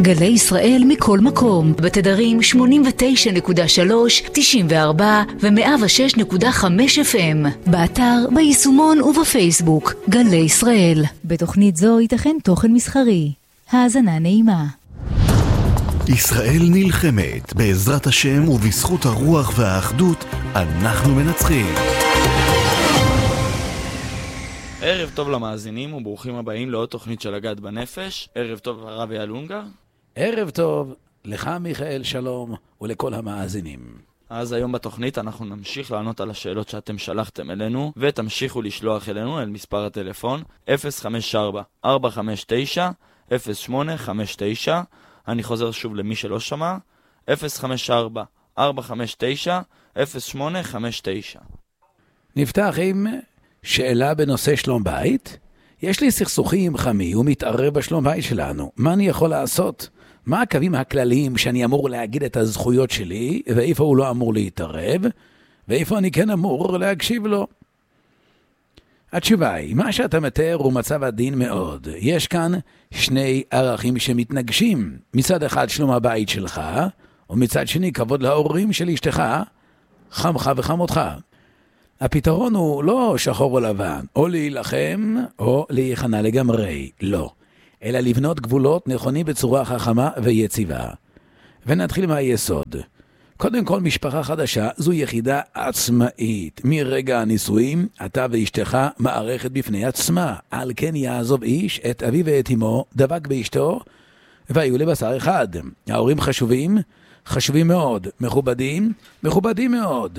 גלי ישראל מכל מקום, בתדרים 89.3, 94 ו-106.5 FM, באתר, ביישומון ובפייסבוק. גלי ישראל. בתוכנית זו ייתכן תוכן מסחרי. האזנה נעימה. ישראל נלחמת, בעזרת השם ובזכות הרוח והאחדות אנחנו מנצחים. ערב טוב למאזינים וברוכים הבאים לעוד תוכנית של הגד בנפש. ערב טוב לרב אייל אונגר. ערב טוב לך מיכאל, שלום, ולכל המאזינים. אז היום בתוכנית אנחנו נמשיך לענות על השאלות שאתם שלחתם אלינו, ותמשיכו לשלוח אלינו אל מספר הטלפון 054-459-0859. אני חוזר שוב למי שלא שמע, 054-459-0859. נפתח עם שאלה בנושא שלום בית. יש לי סכסוכים חמי ומתערב בשלום בית שלנו. מה אני יכול לעשות? מה הקווים הכלליים שאני אמור להגיד את הזכויות שלי, ואיפה הוא לא אמור להתערב, ואיפה אני כן אמור להקשיב לו? התשובה היא, מה שאתה מתאר הוא מצב עדין מאוד. יש כאן שני ערכים שמתנגשים. מצד אחד שלום הבית שלך, ומצד שני כבוד להורים של אשתך, חמך וחמותך. הפתרון הוא לא שחור או לבן, או להילחם או להיכנע לגמרי, לא. אלא לבנות גבולות נכונים בצורה חכמה ויציבה. ונתחיל מהיסוד. קודם כל, משפחה חדשה זו יחידה עצמאית. מרגע הנישואים, אתה ואשתך מערכת בפני עצמה. על כן יעזוב איש את אביו ואת אמו, דבק באשתו, והיו לבשר אחד. ההורים חשובים, חשובים מאוד. מכובדים, מכובדים מאוד.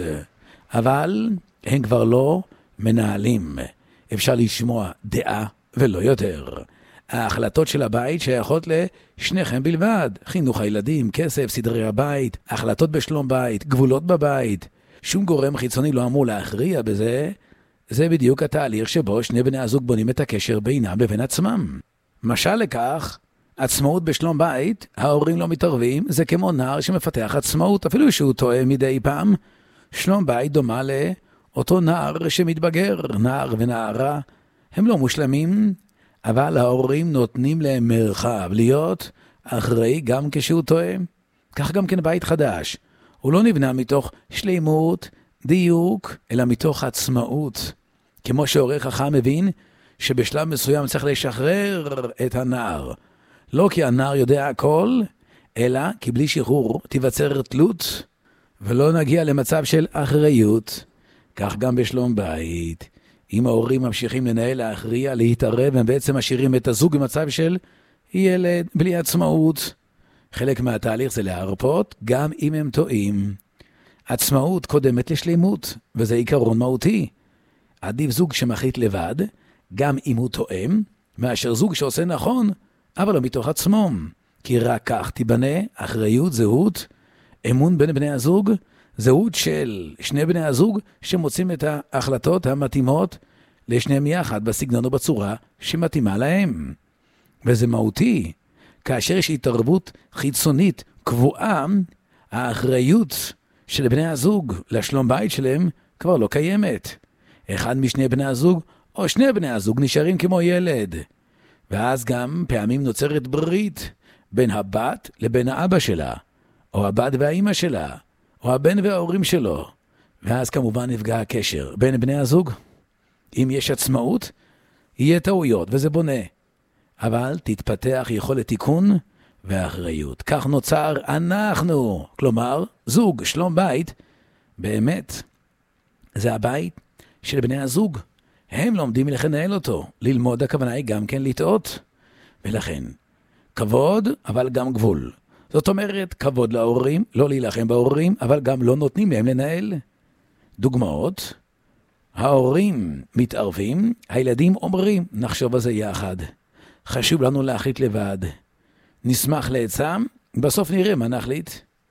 אבל הם כבר לא מנהלים. אפשר לשמוע דעה ולא יותר. ההחלטות של הבית שייכות לשניכם בלבד. חינוך הילדים, כסף, סדרי הבית, החלטות בשלום בית, גבולות בבית. שום גורם חיצוני לא אמור להכריע בזה. זה בדיוק התהליך שבו שני בני הזוג בונים את הקשר בינם לבין עצמם. משל לכך, עצמאות בשלום בית, ההורים לא מתערבים, זה כמו נער שמפתח עצמאות, אפילו שהוא טועה מדי פעם. שלום בית דומה לאותו נער שמתבגר. נער ונערה הם לא מושלמים, אבל ההורים נותנים להם מרחב להיות אחראי גם כשהוא טועה. כך גם כן בית חדש. הוא לא נבנה מתוך שלימות, דיוק, אלא מתוך עצמאות. כמו שעורך חכם מבין שבשלב מסוים צריך לשחרר את הנער. לא כי הנער יודע הכל, אלא כי בלי שחרור תיווצר תלות, ולא נגיע למצב של אחריות. כך גם בשלום בית. אם ההורים ממשיכים לנהל, להכריע, להתערב, הם בעצם משאירים את הזוג במצב של ילד בלי עצמאות. חלק מהתהליך זה להרפות, גם אם הם טועים. עצמאות קודמת לשלימות, וזה עיקרון מהותי. עדיף זוג שמחליט לבד, גם אם הוא טועם, מאשר זוג שעושה נכון, אבל לא מתוך עצמו. כי רק כך תיבנה אחריות, זהות, אמון בין בני הזוג, זהות של שני בני הזוג שמוצאים את ההחלטות המתאימות לשניהם יחד בסגנון ובצורה שמתאימה להם. וזה מהותי. כאשר יש התערבות חיצונית קבועה, האחריות של בני הזוג לשלום בית שלהם כבר לא קיימת. אחד משני בני הזוג או שני בני הזוג נשארים כמו ילד. ואז גם פעמים נוצרת ברית בין הבת לבין האבא שלה, או הבת והאימא שלה, או הבן וההורים שלו. ואז כמובן נפגע הקשר בין בני הזוג. אם יש עצמאות, יהיה טעויות, וזה בונה. אבל תתפתח יכולת תיקון ואחריות. כך נוצר אנחנו, כלומר, זוג, שלום בית, באמת, זה הבית של בני הזוג. הם לומדים לנהל אותו. ללמוד הכוונה היא גם כן לטעות. ולכן, כבוד, אבל גם גבול. זאת אומרת, כבוד להורים, לא להילחם בהורים, אבל גם לא נותנים להם לנהל. דוגמאות, ההורים מתערבים, הילדים אומרים, נחשוב על זה יחד. חשוב לנו להחליט לבד. נשמח לעצם, בסוף נראה מה נחליט.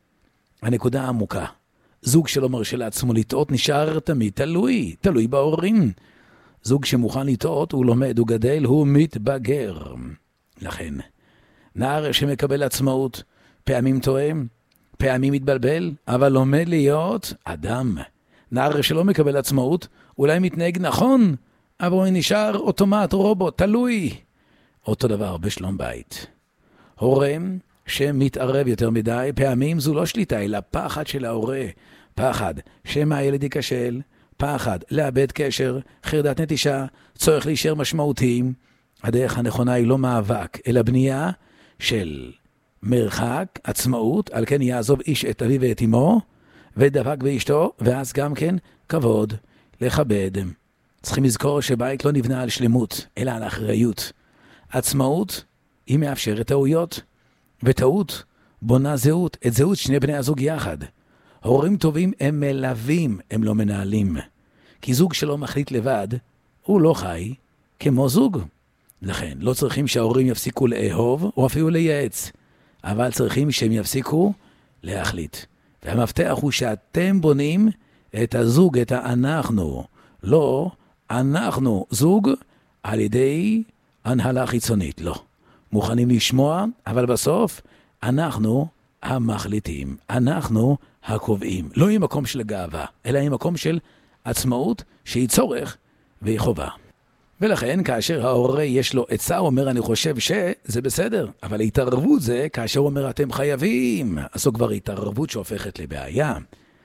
הנקודה העמוקה. זוג שלא מרשה לעצמו לטעות נשאר תמיד תלוי בהורים. זוג שמוכן לטעות, הוא לומד, הוא גדל, הוא מתבגר. לכן, נער שמקבל עצמאות, פעמים טועם, פעמים מתבלבל, אבל לומד להיות אדם. נער שלא מקבל עצמאות, אולי מתנהג נכון, אבל הוא נשאר אוטומט, רובוט, תלוי. אותו דבר בשלום בית. הורה שמתערב יותר מדי, פעמים זו לא שליטה, אלא פחד של ההורה. פחד שמא הילד ייכשל, פחד לאבד קשר, חרדת נטישה, צורך להישאר משמעותיים. הדרך הנכונה היא לא מאבק, אלא בנייה של מרחק, עצמאות, על כן יעזוב איש את אביו ואת אמו, ודבק באשתו, ואז גם כן כבוד, לכבד. צריכים לזכור שבית לא נבנה על שלמות, אלא על אחריות. עצמאות היא מאפשרת טעויות, וטעות בונה זהות, את זהות שני בני הזוג יחד. הורים טובים הם מלווים, הם לא מנהלים. כי זוג שלא מחליט לבד, הוא לא חי כמו זוג. לכן, לא צריכים שההורים יפסיקו לאהוב או אפילו לייעץ, אבל צריכים שהם יפסיקו להחליט. והמפתח הוא שאתם בונים את הזוג, את האנחנו. לא, אנחנו זוג על ידי הנהלה חיצונית, לא. מוכנים לשמוע, אבל בסוף אנחנו המחליטים, אנחנו הקובעים. לא עם מקום של גאווה, אלא עם מקום של עצמאות שהיא צורך והיא חובה. ולכן כאשר ההורה יש לו עצה, הוא אומר אני חושב שזה בסדר, אבל התערבות זה כאשר הוא אומר אתם חייבים, אז זו כבר התערבות שהופכת לבעיה.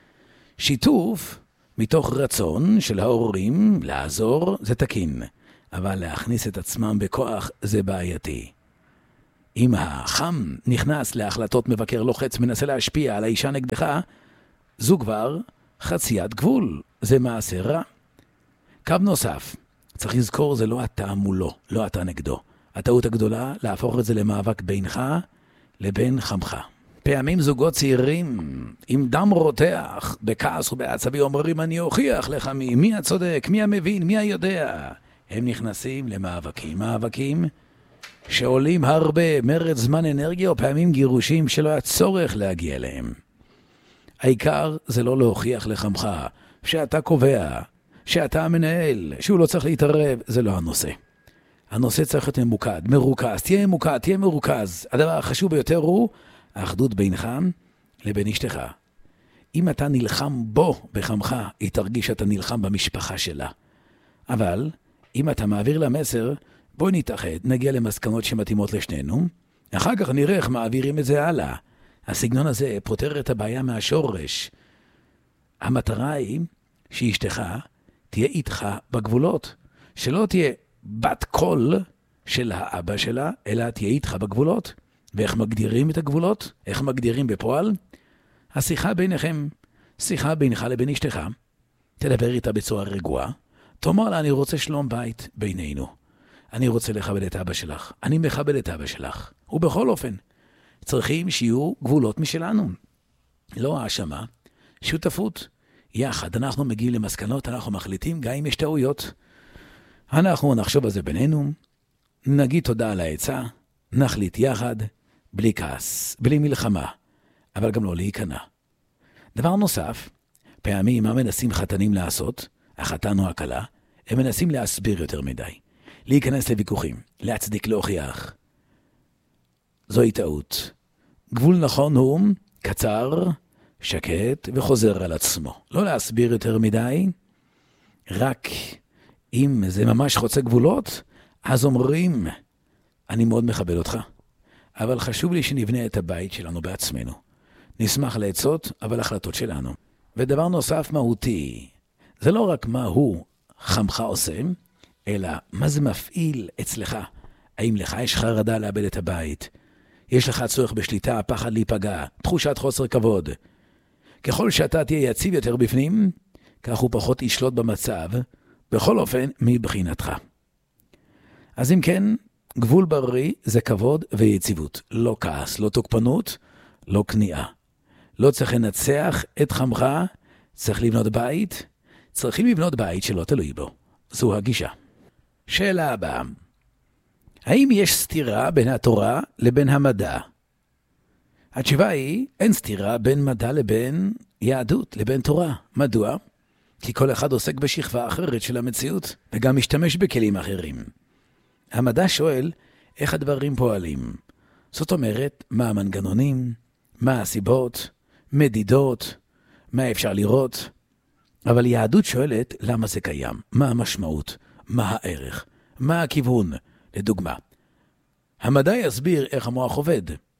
שיתוף מתוך רצון של ההורים לעזור זה תקין, אבל להכניס את עצמם בכוח זה בעייתי. אם החם נכנס להחלטות מבקר לוחץ, מנסה להשפיע על האישה נגדך, זו כבר חציית גבול, זה מעשה רע. קו נוסף, צריך לזכור זה לא אתה מולו, לא אתה נגדו. הטעות הגדולה להפוך את זה למאבק בינך לבין חמך. פעמים זוגות צעירים עם דם רותח, בכעס ובעצבי אומרים אני אוכיח לך מי הצודק, מי המבין, מי היודע. הם נכנסים למאבקים, מאבקים שעולים הרבה מרד זמן אנרגיה או פעמים גירושים שלא היה צורך להגיע אליהם. העיקר זה לא להוכיח לחמך שאתה קובע, שאתה המנהל, שהוא לא צריך להתערב, זה לא הנושא. הנושא צריך להיות ממוקד, מרוכז, תהיה ממוקד, תהיה מרוכז. הדבר החשוב ביותר הוא האחדות בינך לבין אשתך. אם אתה נלחם בו בחמך, היא תרגיש שאתה נלחם במשפחה שלה. אבל אם אתה מעביר לה מסר, בואי נתאחד, נגיע למסקנות שמתאימות לשנינו, אחר כך נראה איך מעבירים את זה הלאה. הסגנון הזה פותר את הבעיה מהשורש. המטרה היא שאשתך תהיה איתך בגבולות, שלא תהיה בת קול של האבא שלה, אלא תהיה איתך בגבולות. ואיך מגדירים את הגבולות? איך מגדירים בפועל? השיחה ביניכם, שיחה בינך לבין אשתך, תדבר איתה בצורה רגועה, תאמר לה אני רוצה שלום בית בינינו. אני רוצה לכבד את אבא שלך, אני מכבד את אבא שלך. ובכל אופן, צריכים שיהיו גבולות משלנו. לא האשמה, שותפות. יחד אנחנו מגיעים למסקנות, אנחנו מחליטים גם אם יש טעויות. אנחנו נחשוב על זה בינינו, נגיד תודה על העצה, נחליט יחד, בלי כעס, בלי מלחמה, אבל גם לא להיכנע. דבר נוסף, פעמים מה מנסים חתנים לעשות, החתן או הכלה, הם מנסים להסביר יותר מדי. להיכנס לוויכוחים, להצדיק, להוכיח. זוהי טעות. גבול נכון הוא קצר, שקט וחוזר על עצמו. לא להסביר יותר מדי, רק אם זה ממש חוצה גבולות, אז אומרים, אני מאוד מכבד אותך, אבל חשוב לי שנבנה את הבית שלנו בעצמנו. נשמח לעצות, אבל החלטות שלנו. ודבר נוסף מהותי, זה לא רק מה הוא חמך עושה, אלא מה זה מפעיל אצלך. האם לך יש חרדה לאבד את הבית? יש לך צורך בשליטה, פחד להיפגע, תחושת חוסר כבוד. ככל שאתה תהיה יציב יותר בפנים, כך הוא פחות ישלוט במצב, בכל אופן מבחינתך. אז אם כן, גבול בריא זה כבוד ויציבות. לא כעס, לא תוקפנות, לא כניעה. לא צריך לנצח את חמך, צריך לבנות בית, צריכים לבנות בית שלא תלוי בו. זו הגישה. שאלה הבאה. האם יש סתירה בין התורה לבין המדע? התשובה היא, אין סתירה בין מדע לבין יהדות, לבין תורה. מדוע? כי כל אחד עוסק בשכבה אחרת של המציאות, וגם משתמש בכלים אחרים. המדע שואל איך הדברים פועלים. זאת אומרת, מה המנגנונים, מה הסיבות, מדידות, מה אפשר לראות. אבל יהדות שואלת למה זה קיים, מה המשמעות, מה הערך, מה הכיוון. לדוגמה, המדע יסביר איך המוח עובד.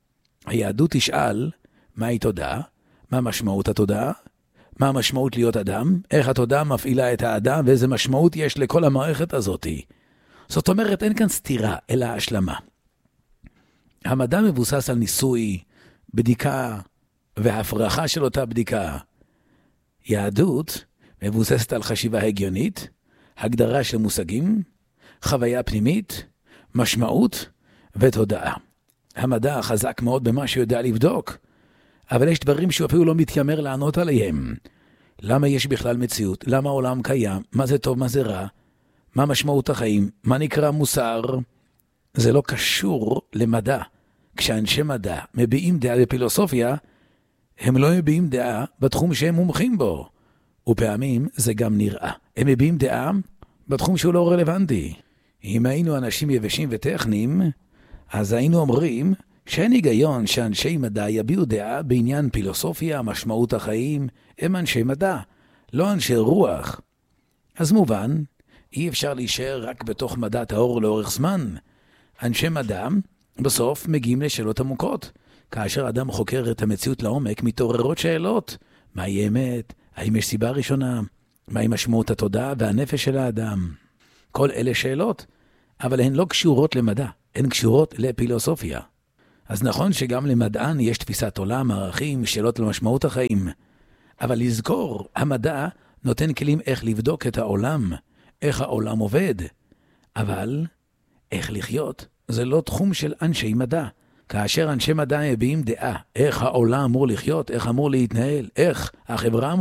היהדות תשאל מהי תודעה, מה משמעות התודעה, מה המשמעות להיות אדם, איך התודעה מפעילה את האדם, ואיזה משמעות יש לכל המערכת הזאת. זאת אומרת, אין כאן סתירה, אלא השלמה. המדע מבוסס על ניסוי, בדיקה והפרחה של אותה בדיקה. יהדות מבוססת על חשיבה הגיונית, הגדרה של מושגים, חוויה פנימית, משמעות ותודעה. המדע חזק מאוד במה שיודע לבדוק, אבל יש דברים שהוא אפילו לא מתיימר לענות עליהם. למה יש בכלל מציאות? למה העולם קיים? מה זה טוב, מה זה רע? מה משמעות החיים? מה נקרא מוסר? זה לא קשור למדע. כשאנשי מדע מביעים דעה בפילוסופיה, הם לא מביעים דעה בתחום שהם מומחים בו. ופעמים זה גם נראה. הם מביעים דעה בתחום שהוא לא רלוונטי. אם היינו אנשים יבשים וטכניים, אז היינו אומרים שאין היגיון שאנשי מדע יביעו דעה בעניין פילוסופיה, משמעות החיים. הם אנשי מדע, לא אנשי רוח. אז מובן, אי אפשר להישאר רק בתוך מדע טהור לאורך זמן. אנשי מדע בסוף מגיעים לשאלות עמוקות. כאשר אדם חוקר את המציאות לעומק, מתעוררות שאלות. מהי אמת? האם יש סיבה ראשונה? מהי משמעות התודעה והנפש של האדם? כל אלה שאלות, אבל הן לא קשורות למדע, הן קשורות לפילוסופיה. אז נכון שגם למדען יש תפיסת עולם, ערכים, שאלות למשמעות החיים. אבל לזכור, המדע נותן כלים איך לבדוק את העולם, איך העולם עובד. אבל איך לחיות זה לא תחום של אנשי מדע. כאשר אנשי מדע מביעים דעה, איך העולם אמור לחיות, איך אמור להתנהל, איך החברה